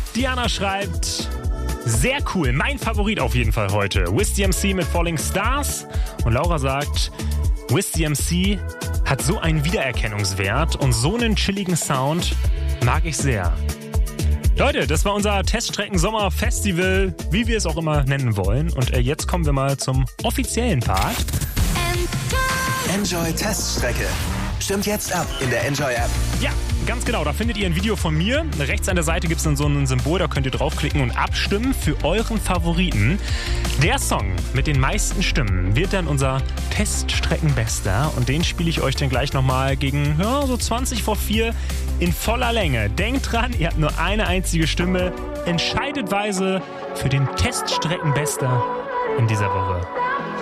Diana schreibt, sehr cool, mein Favorit auf jeden Fall heute. Wiz DMC mit Falling Stars. Und Laura sagt, Wiz DMC hat so einen Wiedererkennungswert und so einen chilligen Sound, mag ich sehr. Leute, das war unser Teststrecken-Sommer-Festival, wie wir es auch immer nennen wollen. Und jetzt kommen wir mal zum offiziellen Part. Enjoy Teststrecke. Stimmt jetzt ab in der Enjoy-App. Ja, ganz genau. Da findet ihr ein Video von mir. Rechts an der Seite gibt es dann so ein Symbol, da könnt ihr draufklicken und abstimmen für euren Favoriten. Der Song mit den meisten Stimmen wird dann unser Teststreckenbester. Und den spiele ich euch dann gleich nochmal gegen so 20 vor 4 in voller Länge. Denkt dran, ihr habt nur eine einzige Stimme. Entscheidet weise für den Teststreckenbester in dieser Woche.